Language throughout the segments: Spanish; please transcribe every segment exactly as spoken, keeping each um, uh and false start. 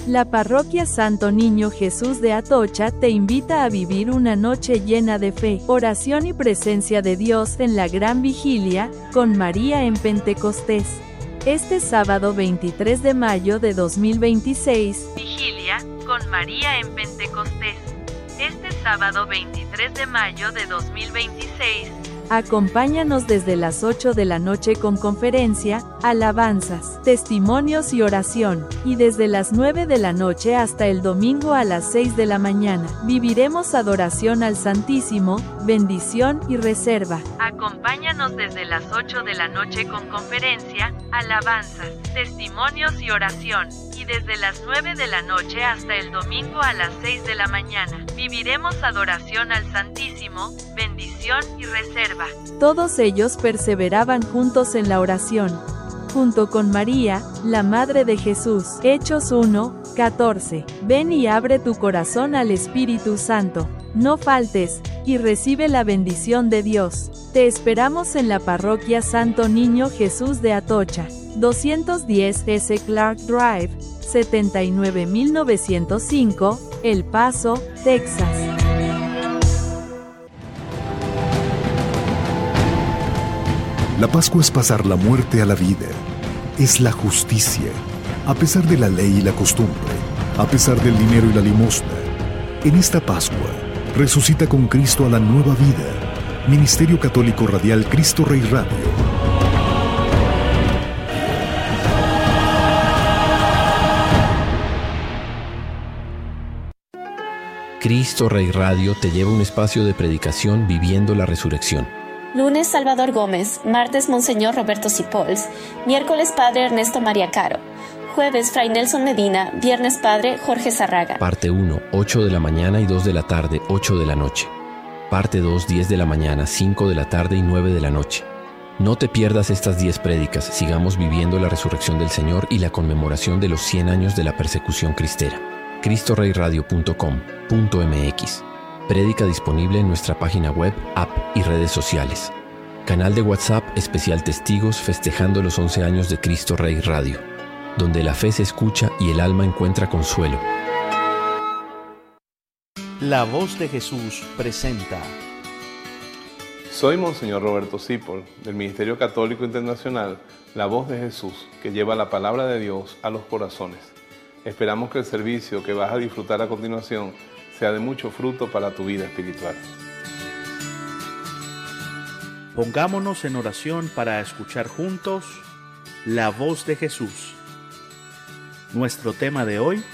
La Parroquia Santo Niño Jesús de Atocha te invita a vivir una noche llena de fe, oración y presencia de Dios en la Gran Vigilia, con María en Pentecostés. Este sábado veintitrés de mayo de dos mil veintiséis, Vigilia, con María en Pentecostés. Este sábado veintitrés de mayo de dos mil veintiséis, acompáñanos desde las ocho de la noche con conferencia, alabanzas, testimonios y oración, y desde las nueve de la noche hasta el domingo a las seis de la mañana, viviremos adoración al Santísimo, bendición y reserva. Acompáñanos desde las ocho de la noche con conferencia, alabanzas, testimonios y oración, y desde las nueve de la noche hasta el domingo a las seis de la mañana, viviremos adoración al Santísimo, bendición y reserva. Todos ellos perseveraban juntos en la oración, junto con María, la Madre de Jesús. Hechos uno, catorce. Ven y abre tu corazón al Espíritu Santo. No faltes, y recibe la bendición de Dios. Te esperamos en la Parroquia Santo Niño Jesús de Atocha, doscientos diez S Clark Drive, setenta y nueve mil novecientos cinco, El Paso, Texas. La Pascua es pasar la muerte a la vida. Es la justicia, a pesar de la ley y la costumbre, a pesar del dinero y la limosna. En esta Pascua, resucita con Cristo a la nueva vida. Ministerio Católico Radial Cristo Rey Radio. Cristo Rey Radio te lleva a un espacio de predicación viviendo la resurrección. Lunes, Salvador Gómez. Martes, Monseñor Roberto Cipols. Miércoles, Padre Ernesto María Caro. Jueves, Fray Nelson Medina. Viernes, Padre Jorge Zarraga. Parte uno, ocho de la mañana y dos de la tarde, ocho de la noche. Parte dos, diez de la mañana, cinco de la tarde y nueve de la noche. No te pierdas estas diez prédicas. Sigamos viviendo la resurrección del Señor y la conmemoración de los cien años de la persecución cristera. cristo rey radio punto com punto m x. Prédica disponible en nuestra página web, app y redes sociales. Canal de WhatsApp especial Testigos festejando los once años de Cristo Rey Radio, donde la fe se escucha y el alma encuentra consuelo. La Voz de Jesús presenta. Soy Monseñor Roberto Cipols, del Ministerio Católico Internacional, La Voz de Jesús, que lleva la palabra de Dios a los corazones. Esperamos que el servicio que vas a disfrutar a continuación sea de mucho fruto para tu vida espiritual. Pongámonos en oración para escuchar juntos la voz de Jesús. Nuestro tema de hoy: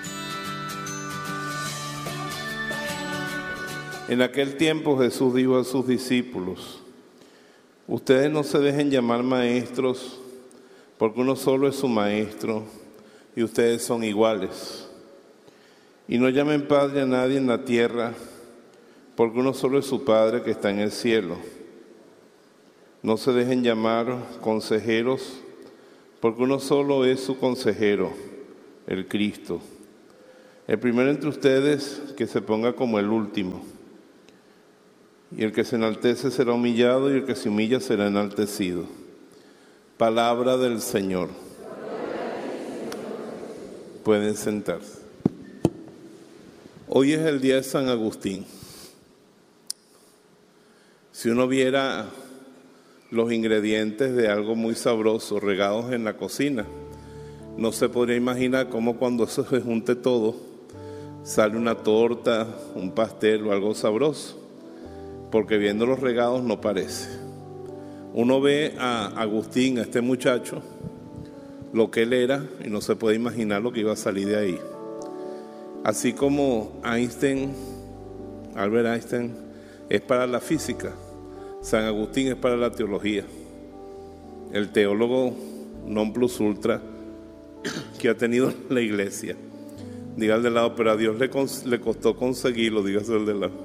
En aquel tiempo Jesús dijo a sus discípulos: ustedes no se dejen llamar maestros, porque uno solo es su maestro, y ustedes son iguales. Y no llamen Padre a nadie en la tierra, porque uno solo es su Padre que está en el cielo. No se dejen llamar consejeros, porque uno solo es su consejero, el Cristo. El primero entre ustedes que se ponga como el último. Y el que se enaltece será humillado, y el que se humilla será enaltecido. Palabra del Señor. Pueden sentarse. Hoy es el día de San Agustín. Si uno viera los ingredientes de algo muy sabroso regados en la cocina, no se podría imaginar cómo cuando eso se junte todo, sale una torta, un pastel o algo sabroso, porque viendo los regados no parece. Uno ve a Agustín, a este muchacho, lo que él era, y no se puede imaginar lo que iba a salir de ahí. Así como Einstein, Albert Einstein, es para la física, San Agustín es para la teología. El teólogo non plus ultra que ha tenido la iglesia. Diga al de lado, pero a Dios le, le costó conseguirlo, dígase al de lado.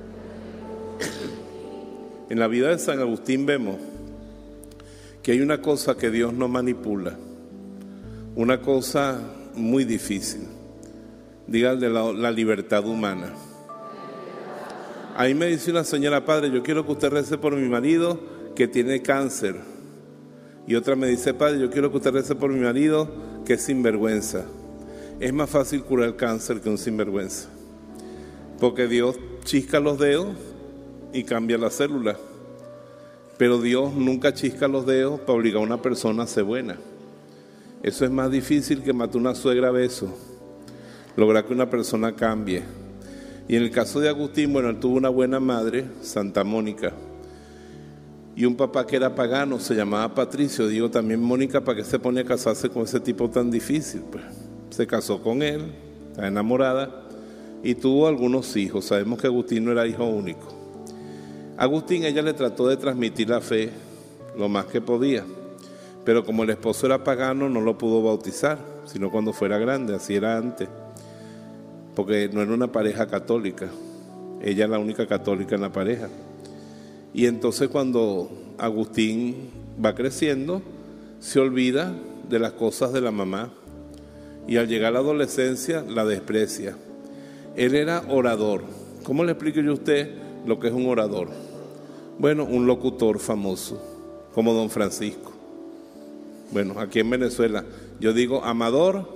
En la vida de San Agustín vemos que hay una cosa que Dios no manipula, una cosa muy difícil. Diga al de lado, la libertad humana. Ahí me dice una señora: padre, yo quiero que usted rece por mi marido que tiene cáncer. Y otra me dice: padre, yo quiero que usted rece por mi marido que es sinvergüenza. Es más fácil curar el cáncer que un sinvergüenza, porque Dios chisca los dedos y cambia la célula, pero Dios nunca chisca los dedos para obligar a una persona a ser buena. Eso es más difícil que matar una suegra a besos, lograr que una persona cambie. Y en el caso de Agustín, bueno, él tuvo una buena madre, Santa Mónica, y un papá que era pagano, se llamaba Patricio. Digo también, Mónica, ¿para qué se pone a casarse con ese tipo tan difícil? Pues se casó con él, está enamorada, y tuvo algunos hijos. Sabemos que Agustín no era hijo único. Agustín, ella le trató de transmitir la fe lo más que podía, pero como el esposo era pagano, no lo pudo bautizar, sino cuando fuera grande, así era antes, porque no era una pareja católica, ella es la única católica en la pareja. Y entonces cuando Agustín va creciendo, se olvida de las cosas de la mamá, y al llegar a la adolescencia la desprecia. Él era orador. ¿Cómo le explico yo a usted lo que es un orador? Bueno, un locutor famoso, como Don Francisco. Bueno, aquí en Venezuela, yo digo amador,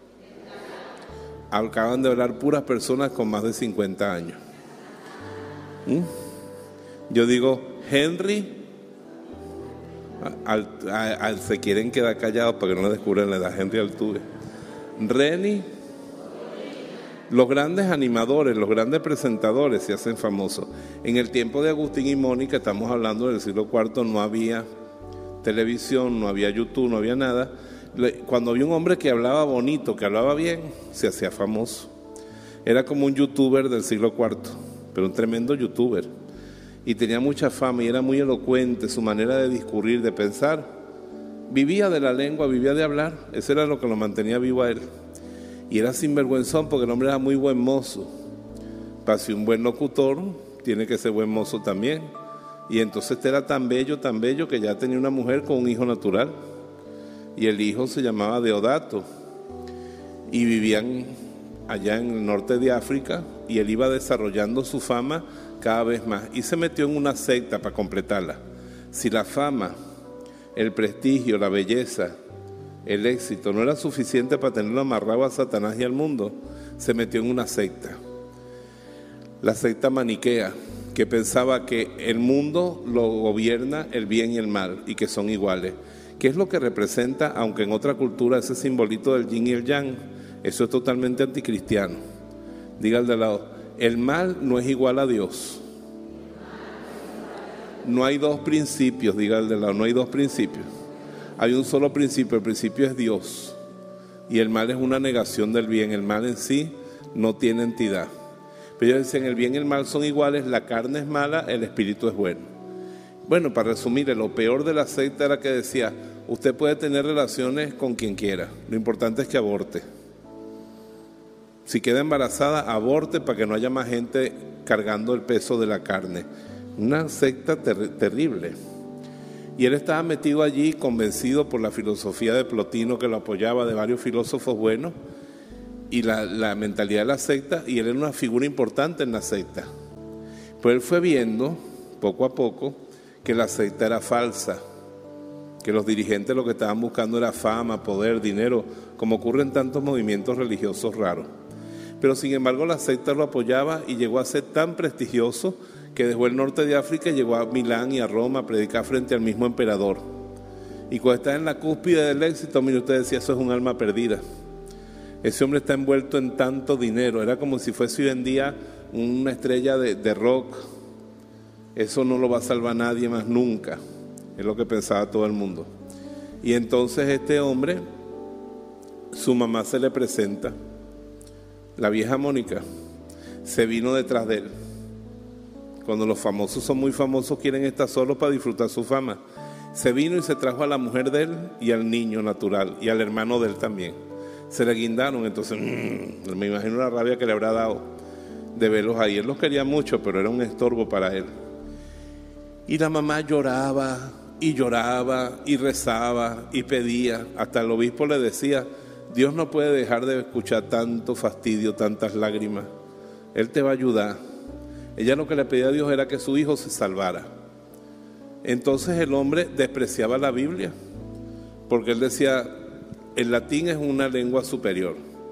acaban de hablar puras personas con más de cincuenta años. ¿Mm? Yo digo Henry, al, al, al, se quieren quedar callados para que no le descubran la edad. Henry Altuve, Reni. Los grandes animadores, los grandes presentadores se hacen famosos. En el tiempo de Agustín y Mónica, estamos hablando del siglo cuarto, no había televisión, no había YouTube, no había nada. Cuando había un hombre que hablaba bonito, que hablaba bien, se hacía famoso. Era como un youtuber del siglo cuarto, pero un tremendo youtuber. Y tenía mucha fama y era muy elocuente, su manera de discurrir, de pensar. Vivía de la lengua, vivía de hablar. Eso era lo que lo mantenía vivo a él. Y era sinvergüenzón porque el hombre era muy buen mozo. Para ser un buen locutor, tiene que ser buen mozo también. Y entonces este era tan bello, tan bello, que ya tenía una mujer con un hijo natural. Y el hijo se llamaba Deodato. Y vivían allá en el norte de África. Y él iba desarrollando su fama cada vez más. Y se metió en una secta para completarla. Si la fama, el prestigio, la belleza, el éxito no era suficiente para tenerlo amarrado a Satanás y al mundo, se metió en una secta, la secta maniquea, que pensaba que el mundo lo gobierna el bien y el mal y que son iguales. ¿Qué es lo que representa, aunque en otra cultura, ese simbolito del yin y el yang? Eso es totalmente anticristiano. Diga al de al lado, el mal no es igual a Dios. No hay dos principios, diga al de al lado, no hay dos principios. Hay un solo principio, el principio es Dios. Y el mal es una negación del bien. El mal en sí no tiene entidad. Pero ellos dicen, el bien y el mal son iguales, la carne es mala, el espíritu es bueno. Bueno, para resumir, lo peor de la secta era que decía, usted puede tener relaciones con quien quiera, lo importante es que aborte. Si queda embarazada, aborte para que no haya más gente cargando el peso de la carne. Una secta ter- terrible. Y él estaba metido allí, convencido por la filosofía de Plotino, que lo apoyaba, de varios filósofos buenos, y la, la mentalidad de la secta, y él era una figura importante en la secta. Pues él fue viendo, poco a poco, que la secta era falsa, que los dirigentes lo que estaban buscando era fama, poder, dinero, como ocurre en tantos movimientos religiosos raros. Pero sin embargo la secta lo apoyaba y llegó a ser tan prestigioso que dejó el norte de África y llegó a Milán y a Roma a predicar frente al mismo emperador. Y cuando está en la cúspide del éxito, mire, usted decía, eso es un alma perdida. Ese hombre está envuelto en tanto dinero, era como si fuese hoy en día una estrella de, de rock. Eso no lo va a salvar nadie más nunca, es lo que pensaba todo el mundo. Y entonces este hombre, su mamá se le presenta, la vieja Mónica, se vino detrás de él. Cuando los famosos son muy famosos, quieren estar solos para disfrutar su fama. Se vino y se trajo a la mujer de él y al niño natural y al hermano de él también. Se le guindaron, entonces mmm, me imagino la rabia que le habrá dado de verlos ahí. Él los quería mucho, pero era un estorbo para él. Y la mamá lloraba y lloraba y rezaba y pedía. Hasta el obispo le decía, Dios no puede dejar de escuchar tanto fastidio, tantas lágrimas. Él te va a ayudar. Ella lo que le pedía a Dios era que su hijo se salvara. Entonces el hombre despreciaba la Biblia, porque él decía, el latín es una lengua superior.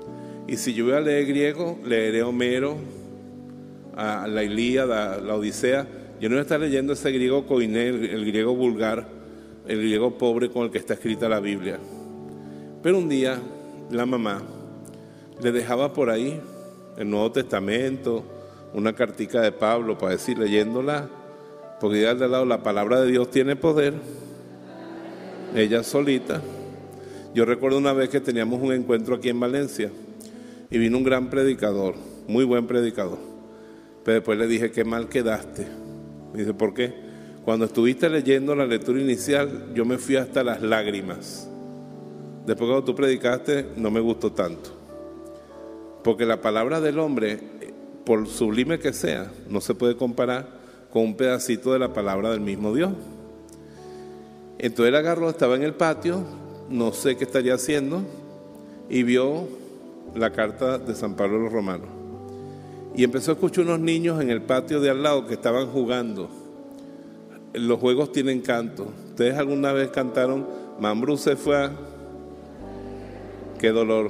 Y si yo voy a leer griego, leeré Homero, a la Ilíada, la Odisea. Yo no voy a estar leyendo ese griego koiné, el, el griego vulgar, el griego pobre con el que está escrita la Biblia. Pero un día la mamá le dejaba por ahí el Nuevo Testamento, una cartica de Pablo para decir, leyéndola, porque de al lado la palabra de Dios tiene poder, ella solita. Yo recuerdo una vez que teníamos un encuentro aquí en Valencia y vino un gran predicador, muy buen predicador, pero después le dije, qué mal quedaste. Me dice, ¿por qué? Cuando estuviste leyendo la lectura inicial, yo me fui hasta las lágrimas. Después cuando tú predicaste, no me gustó tanto. Porque la palabra del hombre, por sublime que sea, no se puede comparar con un pedacito de la palabra del mismo Dios. Entonces él agarró, estaba en el patio, no sé qué estaría haciendo, y vio la carta de San Pablo a los Romanos. Y empezó a escuchar unos niños en el patio de al lado que estaban jugando. Los juegos tienen canto. ¿Ustedes alguna vez cantaron Mambrú se fue a... qué dolor?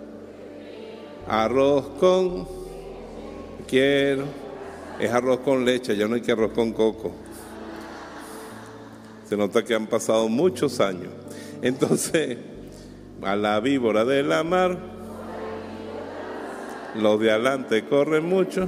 Arroz con... quiero... es arroz con leche, ya no hay que arroz con coco. Se nota que han pasado muchos años. Entonces, a la víbora de la mar, los de adelante corren mucho,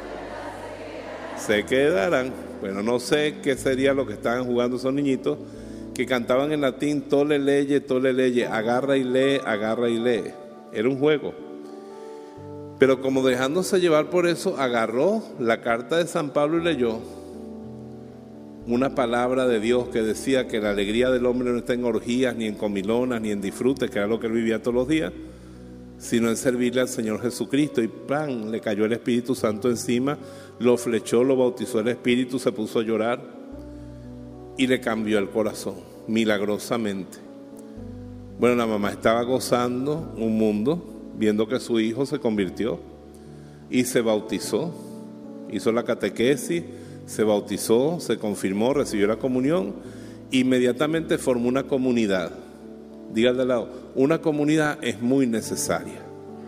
se quedarán. Bueno, no sé qué sería lo que estaban jugando esos niñitos que cantaban en latín, tole leye, tole leye, agarra y lee, agarra y lee. Era un juego. Pero como dejándose llevar por eso, agarró la carta de San Pablo y leyó una palabra de Dios que decía que la alegría del hombre no está en orgías, ni en comilonas, ni en disfrutes, que era lo que él vivía todos los días, sino en servirle al Señor Jesucristo. Y ¡pam!, le cayó el Espíritu Santo encima, lo flechó, lo bautizó el Espíritu, se puso a llorar y le cambió el corazón, milagrosamente. Bueno, la mamá estaba gozando un mundo, viendo que su hijo se convirtió y se bautizó, hizo la catequesis, se bautizó, se confirmó, recibió la comunión, inmediatamente formó una comunidad. Dígale al lado, una comunidad es muy necesaria.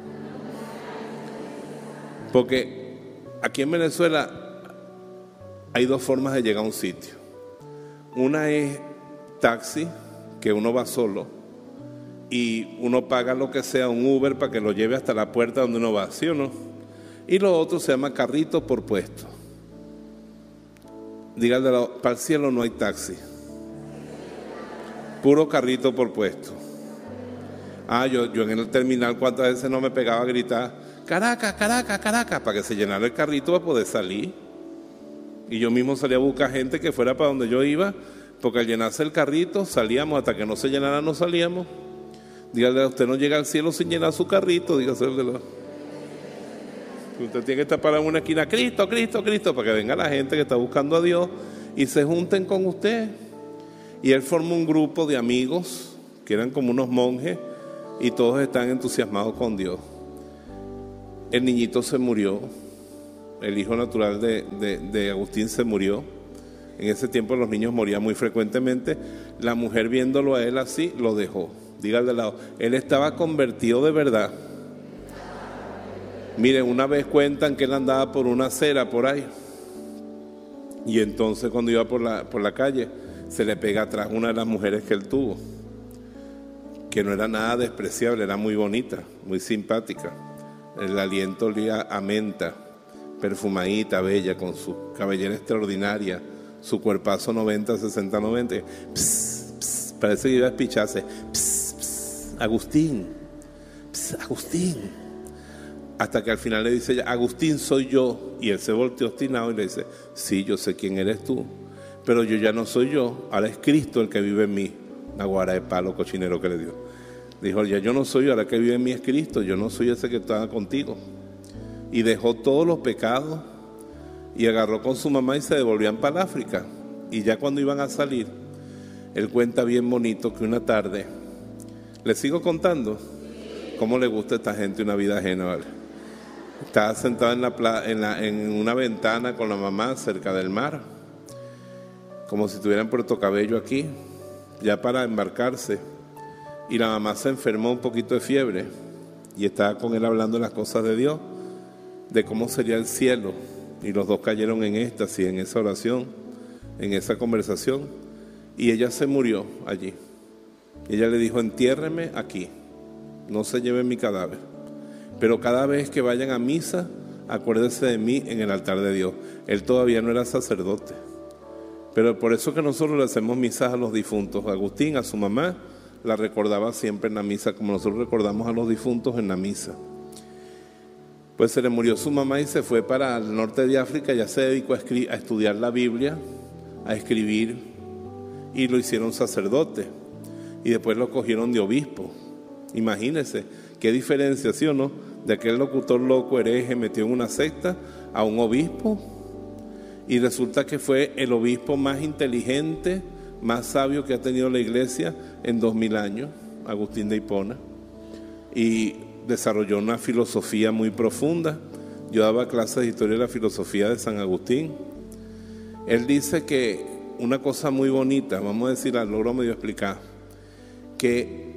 Porque aquí en Venezuela hay dos formas de llegar a un sitio. Una es taxi, que uno va solo y uno paga lo que sea, un Uber, para que lo lleve hasta la puerta donde uno va, ¿sí o no? Y lo otro se llama carrito por puesto. Dígale, para el cielo no hay taxi, puro carrito por puesto. Ah, yo, yo en el terminal cuántas veces no me pegaba a gritar Caracas, Caracas, Caracas, para que se llenara el carrito para poder salir. Y yo mismo salía a buscar gente que fuera para donde yo iba, porque al llenarse el carrito salíamos, hasta que no se llenara no salíamos. Dígale, usted no llega al cielo sin llenar su carrito, dígaselo. Usted tiene que estar parado en una esquina, Cristo, Cristo, Cristo, para que venga la gente que está buscando a Dios y se junten con usted. Y él formó un grupo de amigos que eran como unos monjes y todos están entusiasmados con Dios. El niñito se murió, el hijo natural de, de, de Agustín se murió. En ese tiempo los niños morían muy frecuentemente. La mujer, viéndolo a él así, lo dejó. Dígale al lado, él estaba convertido de verdad. Miren, una vez cuentan que él andaba por una acera por ahí, y entonces cuando iba por la, por la calle, se le pega atrás una de las mujeres que él tuvo, que no era nada despreciable, era muy bonita, muy simpática. El aliento olía a menta, perfumadita, bella, con su cabellera extraordinaria, su cuerpazo noventa, sesenta, noventa. Pss, pss, parece que iba a despicharse. Pss, pss, Agustín, pss, Agustín. Hasta que al final le dice ella, Agustín, soy yo. Y él se volteó obstinado y le dice, sí, yo sé quién eres tú, pero yo ya no soy yo, ahora es Cristo el que vive en mí. Una guara de palo cochinero que le dio. Dijo, ya yo no soy yo, ahora el que vive en mí es Cristo, yo no soy ese que está contigo. Y dejó todos los pecados y agarró con su mamá y se devolvían para el África. Y ya cuando iban a salir, él cuenta bien bonito que una tarde, ¿les sigo contando? ¿Cómo le gusta a esta gente una vida ajena, vale? Estaba sentado en, la pla- en, la, en una ventana con la mamá cerca del mar, como si estuviera en Puerto Cabello aquí, ya para embarcarse. Y la mamá se enfermó un poquito de fiebre y estaba con él hablando de las cosas de Dios, de cómo sería el cielo, y los dos cayeron en éxtasis, en esa oración, en esa conversación, y ella se murió allí. Ella le dijo: entiérreme aquí, no se lleven mi cadáver, pero cada vez que vayan a misa, acuérdense de mí en el altar de Dios. Él todavía no era sacerdote, pero por eso que nosotros le hacemos misas a los difuntos. Agustín, a su mamá, la recordaba siempre en la misa, como nosotros recordamos a los difuntos en la misa. Pues se le murió su mamá y se fue para el norte de África. Ya se dedicó a, escri- a estudiar la Biblia, a escribir, y lo hicieron sacerdote, y después lo cogieron de obispo. Imagínense qué diferencia, ¿sí o no?, de aquel locutor loco, hereje, metido en una secta, a un obispo. Y resulta que fue el obispo más inteligente, más sabio que ha tenido la iglesia en dos mil años, Agustín de Hipona, y desarrolló una filosofía muy profunda. Yo daba clases de historia de la filosofía de San Agustín. Él dice que una cosa muy bonita, vamos a decir, al logro medio explicar, que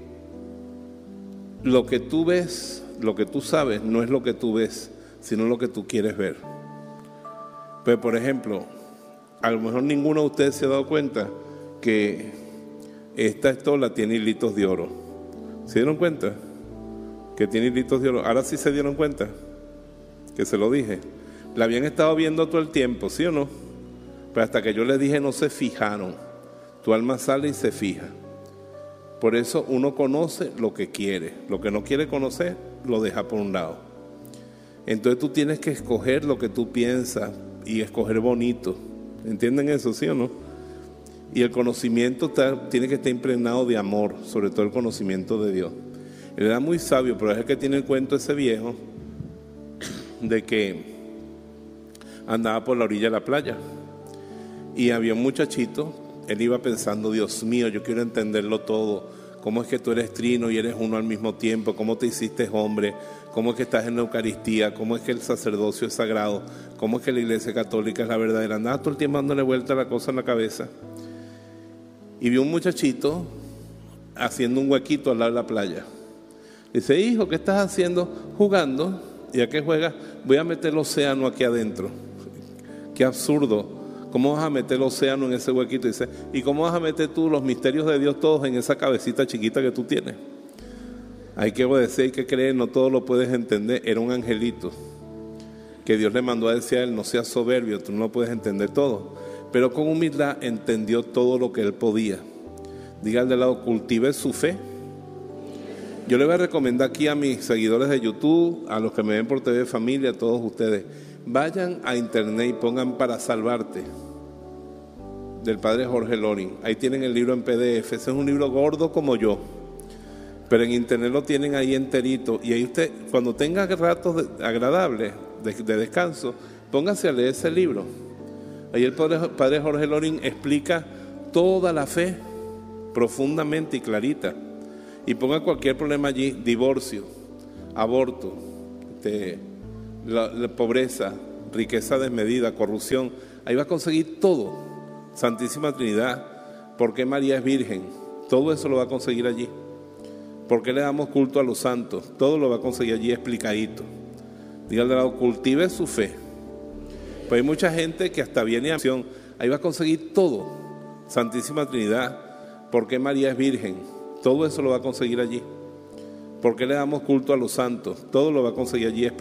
lo que tú ves, lo que tú sabes, no es lo que tú ves, sino lo que tú quieres ver. Pues, por ejemplo, a lo mejor ninguno de ustedes se ha dado cuenta que esta estola tiene hilitos de oro. ¿Se dieron cuenta? Que tiene hilitos de oro. Ahora sí se dieron cuenta, que se lo dije. La habían estado viendo todo el tiempo, ¿sí o no? Pero hasta que yo les dije, no se fijaron. Tu alma sale y se fija. Por eso uno conoce lo que quiere. Lo que no quiere conocer, lo deja por un lado. Entonces tú tienes que escoger lo que tú piensas y escoger bonito. ¿Entienden eso, sí o no? Y el conocimiento está, tiene que estar impregnado de amor, sobre todo el conocimiento de Dios. Él era muy sabio, pero es el que tiene el cuento ese viejo de que andaba por la orilla de la playa y había un muchachito. Él iba pensando: Dios mío, yo quiero entenderlo todo. ¿Cómo es que tú eres trino y eres uno al mismo tiempo? ¿Cómo te hiciste hombre? ¿Cómo es que estás en la Eucaristía? ¿Cómo es que el sacerdocio es sagrado? ¿Cómo es que la Iglesia Católica es la verdadera? Andaba todo el tiempo dándole vuelta a la cosa en la cabeza. Y vio un muchachito haciendo un huequito al lado de la playa. Dice: hijo, ¿qué estás haciendo? Jugando. ¿Y a qué juegas? Voy a meter el océano aquí adentro. Qué absurdo. ¿Cómo vas a meter el océano en ese huequito? Dice: ¿y cómo vas a meter tú los misterios de Dios todos en esa cabecita chiquita que tú tienes? Hay que obedecer, hay que creer, no todo lo puedes entender. Era un angelito que Dios le mandó a decir a él: no seas soberbio, tú no lo puedes entender todo. Pero con humildad entendió todo lo que él podía. Diga al de lado: cultive su fe. Yo le voy a recomendar aquí a mis seguidores de YouTube, a los que me ven por T V Familia, a todos ustedes: vayan a internet y pongan Para Salvarte, del padre Jorge Loring. Ahí tienen el libro en P D F. Ese es un libro gordo como yo, pero en internet lo tienen ahí enterito. Y ahí usted, cuando tenga ratos de, agradables de, de descanso, póngase a leer ese libro. Ahí el padre, padre Jorge Loring explica toda la fe profundamente y clarita. Y ponga cualquier problema allí: divorcio, aborto, este, la, la pobreza, riqueza desmedida, corrupción. Ahí va a conseguir todo. Santísima Trinidad, ¿por qué María es virgen? Todo eso lo va a conseguir allí. ¿Por qué le damos culto a los santos? Todo lo va a conseguir allí explicadito. Dígale al lado: cultive su fe. Pues hay mucha gente que hasta viene a acción. Ahí va a conseguir todo. Santísima Trinidad, ¿por qué María es virgen? Todo eso lo va a conseguir allí. ¿Por qué le damos culto a los santos? Todo lo va a conseguir allí explicado.